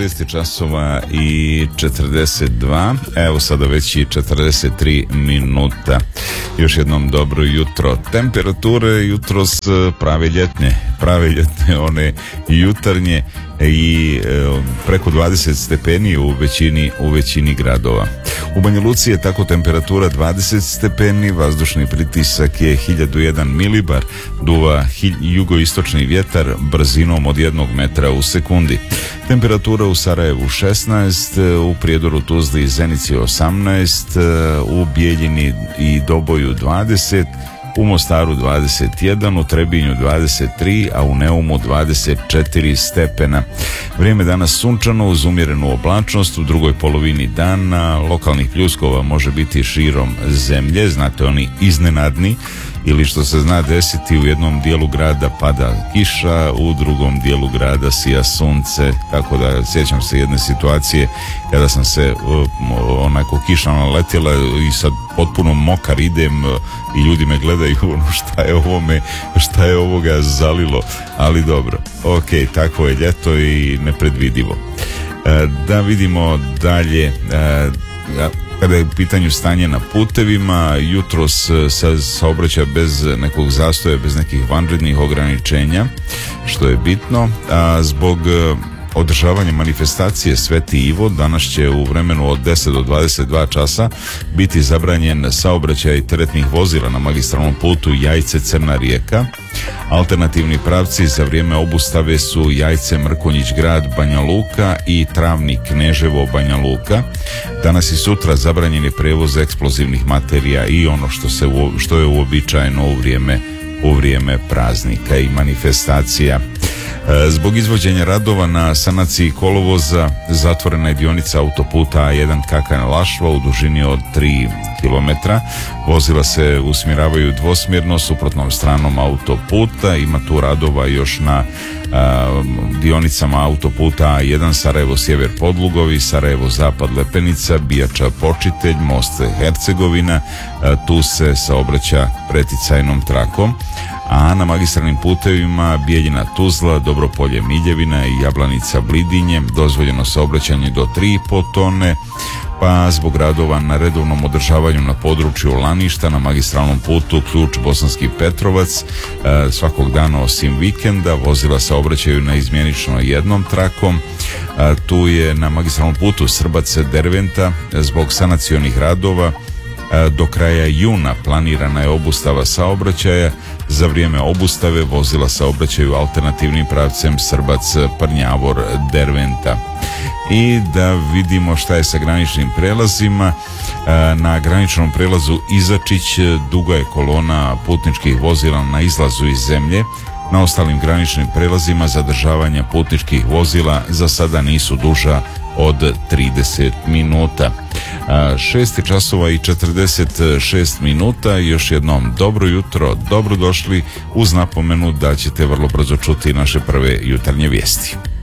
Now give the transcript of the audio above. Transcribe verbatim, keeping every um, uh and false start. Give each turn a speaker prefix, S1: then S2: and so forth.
S1: šest časova i četrdeset dva, evo sada već i četrdeset tri minuta. Još jednom dobro jutro. Temperature jutros prave ljetne, prave ljetne, one jutarnje i e, preko dvadeset stepeni u većini, u većini gradova. U Banja Luci je tako temperatura dvadeset stepeni, vazdušni pritisak je hiljadu jedan milibar, duva jugoistočni vjetar brzinom od jednog metra u sekundi. Temperatura u Sarajevu šesnaest, u Prijedoru, Tuzli i Zenici osamnaest, u Bijeljini i Doboju dvadeset, u Mostaru dvadeset jedan, u Trebinju dvadeset tri, a u Neumu dvadeset četiri stepena. Vrijeme danas sunčano uz umjerenu oblačnost, u drugoj polovini dana lokalnih pljuskova može biti širom zemlje, znate oni iznenadni, ili što se zna desiti u jednom dijelu grada pada kiša, u drugom dijelu grada sija sunce, tako da sjećam se jedne situacije kada sam se onako kiša naletjela i sad potpuno mokar idem i ljudi me gledaju ono šta je ovome, šta je ovoga zalilo, ali dobro, ok, takvo je ljeto i nepredvidivo. Da vidimo dalje. Kada je u pitanju stanje na putevima, jutros se saobraća bez nekog zastoja, bez nekih vanrednih ograničenja, što je bitno. A zbog održavanja manifestacije Sveti Ivo danas će u vremenu od deset do dvadeset dva časa biti zabranjen saobraćaj teretnih vozila na magistralnom putu Jajce-Crna Rijeka. Alternativni pravci za vrijeme obustave su Jajce, Mrkonjić Grad, Banja Luka i Travnik, Kneževo, Banja Luka. Danas i sutra zabranjen je prevoz eksplozivnih materija i ono što se što je uobičajeno u vrijeme u vrijeme praznika i manifestacija. Zbog izvođenja radova na sanaciji kolovoza zatvorena je dionica autoputa A jedan Kakan-Lašva u dužini od tri kilometra. Vozila se usmjeravaju dvosmjerno suprotnom stranom autoputa. Ima tu radova još na a, dionicama autoputa A jedan Sarajevo sjever Podlugovi, Sarajevo zapad Lepenica, Bijača Počitelj, Most Hercegovina. A, tu se saobraća preticajnom trakom. A na magistralnim putevima Bijeljina Tuzla, Dobropolje Miljevina i Jablanica Blidinje dozvoljeno saobraćanje do tri i po tone, pa zbog radova na redovnom održavanju na području Laništa na magistralnom putu Ključ Bosanski Petrovac svakog dana osim vikenda vozila saobraćaju na izmjenično jednom trakom. Tu je na magistralnom putu Srbace Derventa zbog sanacionih radova do kraja juna planirana je obustava saobraćaja. Za vrijeme obustave vozila saobraćaju alternativnim pravcem Srbac Prnjavor Derventa. I da vidimo šta je sa graničnim prelazima. Na graničnom prelazu Izačić duga je kolona putničkih vozila na izlazu iz zemlje. Na ostalim graničnim prelazima zadržavanja putničkih vozila za sada nisu duža od trideset minuta. šest časova i četrdeset šest minuta. Još jednom dobro jutro, dobro došli, uz napomenu da ćete vrlo brzo čuti naše prve jutarnje vijesti.